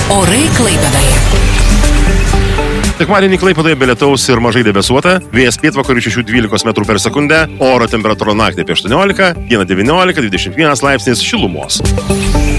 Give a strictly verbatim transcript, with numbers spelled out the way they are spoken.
Orai Klaipėdoje. Sekmadienį Klaipėdoje be lietaus ir mažai debesuota, vėjas pietvakarių šeši dvylika metrų per sekundę, oro temperatūra naktį apie aštuoniolika, dieną devyniolika dvidešimt vienas laipsnis šilumos.